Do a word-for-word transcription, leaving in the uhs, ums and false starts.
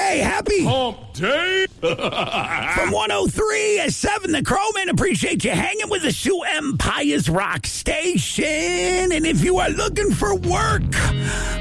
day. Happy Hump Day. From one oh three at seven, the Crowman. Appreciate you hanging with the Sioux Empire's Rock Station. And if you are looking for work,